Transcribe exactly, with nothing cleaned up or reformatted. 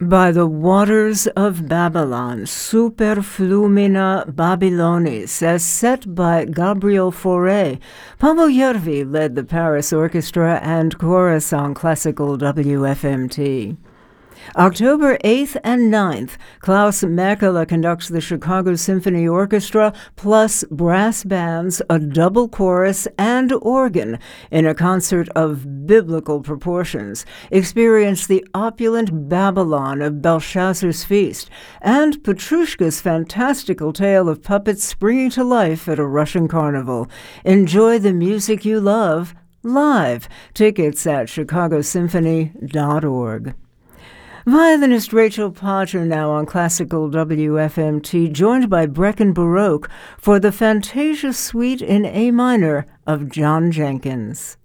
By the waters of Babylon, Super Flumina Babylonis, as set by Gabriel Fauré. Pavel Järvi led the Paris Orchestra and chorus on classical W F M T. October eighth and ninth, Klaus Mäkelä conducts the Chicago Symphony Orchestra plus brass bands, a double chorus, and organ in a concert of biblical proportions. Experience the opulent Babylon of Belshazzar's feast and Petrushka's fantastical tale of puppets springing to life at a Russian carnival. Enjoy the music you love live. Tickets at chicago symphony dot org. Violinist Rachel Potter now on classical W F M T, joined by Breckin Baroque for the Fantasia Suite in A minor of John Jenkins.